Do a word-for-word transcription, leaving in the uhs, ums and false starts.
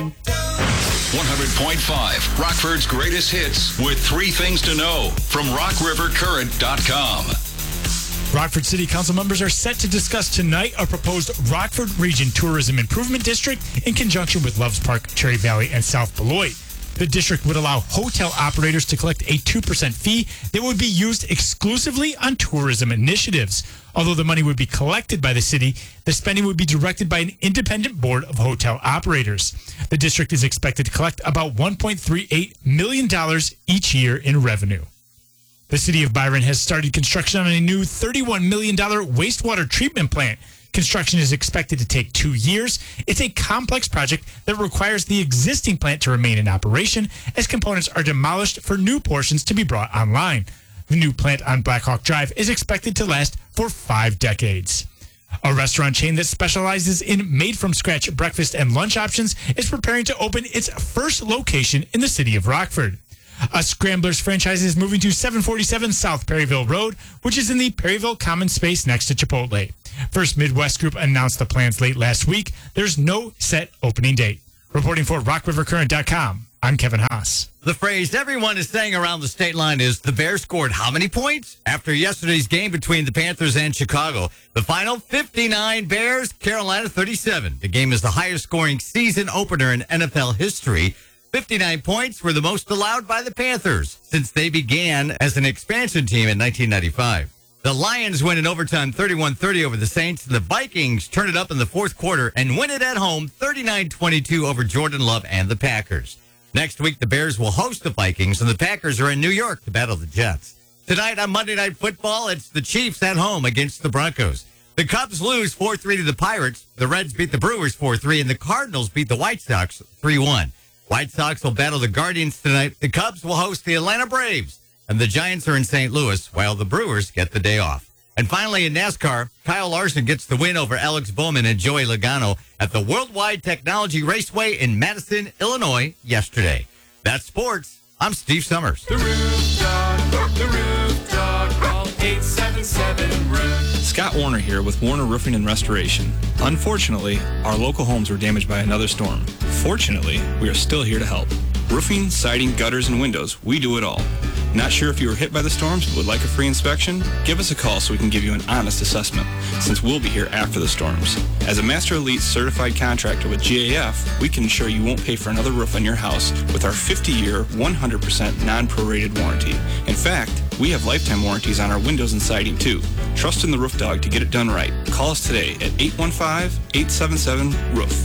one hundred point five, Rockford's greatest hits with three things to know from rock river current dot com. Rockford City Council members are set to discuss tonight a proposed Rockford Region Tourism Improvement District in conjunction with Loves Park, Cherry Valley, and South Beloit. The district would allow hotel operators to collect a two percent fee that would be used exclusively on tourism initiatives. Although the money would be collected by the city, the spending would be directed by an independent board of hotel operators. The district is expected to collect about one point three eight million dollars each year in revenue. The city of Byron has started construction on a new thirty-one million dollars wastewater treatment plant. Construction is expected to take two years. It's a complex project that requires the existing plant to remain in operation as components are demolished for new portions to be brought online. The new plant on Blackhawk Drive is expected to last for five decades. A restaurant chain that specializes in made-from-scratch breakfast and lunch options is preparing to open its first location in the city of Rockford. A Scramblers franchise is moving to seven forty-seven South Perryville Road, which is in the Perryville Common Space next to Chipotle. First Midwest Group announced the plans late last week. There's no set opening date. Reporting for rock river current dot com, I'm Kevin Haas. The phrase everyone is saying around the state line is, the Bears scored how many points? After yesterday's game between the Panthers and Chicago. The final, fifty-nine Bears, Carolina thirty-seven. The game is the highest scoring season opener in N F L history. fifty-nine points were the most allowed by the Panthers since they began as an expansion team in nineteen ninety-five. The Lions win in overtime thirty-one thirty over the Saints. The Vikings turn it up in the fourth quarter and win it at home thirty-nine twenty-two over Jordan Love and the Packers. Next week, the Bears will host the Vikings, and the Packers are in New York to battle the Jets. Tonight on Monday Night Football, it's the Chiefs at home against the Broncos. The Cubs lose four three to the Pirates. The Reds beat the Brewers four three, and the Cardinals beat the White Sox three one. White Sox will battle the Guardians tonight. The Cubs will host the Atlanta Braves. And the Giants are in Saint Louis, while the Brewers get the day off. And finally, in NASCAR, Kyle Larson gets the win over Alex Bowman and Joey Logano at the Worldwide Technology Raceway in Madison, Illinois, yesterday. That's sports. I'm Steve Summers. The Roof Dog, the Roof Dog, call eight seven seven, roof. Scott Warner here with Warner Roofing and Restoration. Unfortunately, our local homes were damaged by another storm. Fortunately, we are still here to help. Roofing, siding, gutters, and windows, we do it all. Not sure if you were hit by the storms but would like a free inspection? Give us a call so we can give you an honest assessment, since we'll be here after the storms. As a Master Elite certified contractor with G A F, we can ensure you won't pay for another roof on your house with our fifty-year, one hundred percent non-prorated warranty. In fact, we have lifetime warranties on our windows and siding too. Trust in the Roof Dog to get it done right. Call us today at eight one five, eight seven seven, roof.